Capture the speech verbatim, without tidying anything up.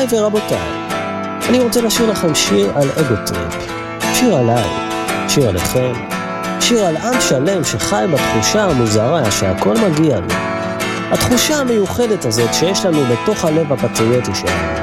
ורבותיי, אני רוצה לשיר לכם שיר על אגו טריפ, שיר עליי, שיר עליכם, שיר על עם שלם שחי בתחושה המוזרה שהכל מגיע לו. התחושה המיוחדת הזאת שיש לנו בתוך הלב הפטריוטי שלנו.